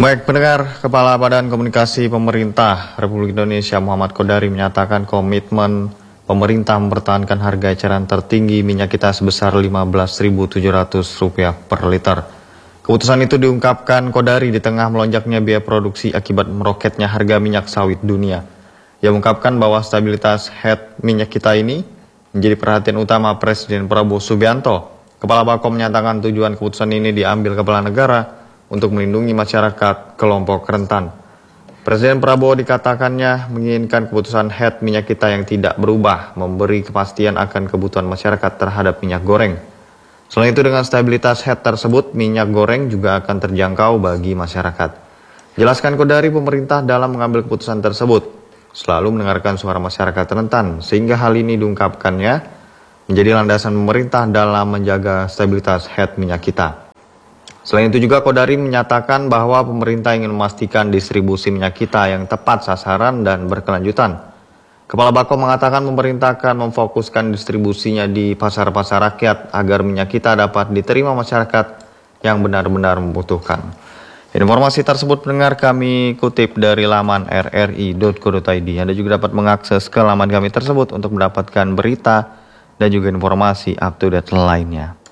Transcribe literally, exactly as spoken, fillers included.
Baik pendengar, Kepala Badan Komunikasi Pemerintah Republik Indonesia Muhammad Kodari menyatakan komitmen pemerintah mempertahankan harga eceran tertinggi minyak kita sebesar lima belas ribu tujuh ratus rupiah per liter. Keputusan itu diungkapkan Kodari di tengah melonjaknya biaya produksi akibat meroketnya harga minyak sawit dunia. Ia mengungkapkan bahwa stabilitas head minyak kita ini menjadi perhatian utama Presiden Prabowo Subianto. Kepala Bakom menyatakan tujuan keputusan ini diambil kepala negara untuk melindungi masyarakat kelompok rentan. Presiden Prabowo dikatakannya menginginkan keputusan head minyak kita yang tidak berubah, memberi kepastian akan kebutuhan masyarakat terhadap minyak goreng. Selain itu dengan stabilitas head tersebut, minyak goreng juga akan terjangkau bagi masyarakat. Jelaskan Kodari, pemerintah dalam mengambil keputusan tersebut selalu mendengarkan suara masyarakat rentan, sehingga hal ini diungkapkannya menjadi landasan pemerintah dalam menjaga stabilitas head minyak kita. Selain itu juga Kodari menyatakan bahwa pemerintah ingin memastikan distribusi minyak kita yang tepat sasaran dan berkelanjutan. Kepala Bakom mengatakan pemerintah akan memfokuskan distribusinya di pasar-pasar rakyat agar minyak kita dapat diterima masyarakat yang benar-benar membutuhkan. Informasi tersebut pendengar kami kutip dari laman r r i titik co titik i d. Anda juga dapat mengakses ke laman kami tersebut untuk mendapatkan berita dan juga informasi up to date lainnya.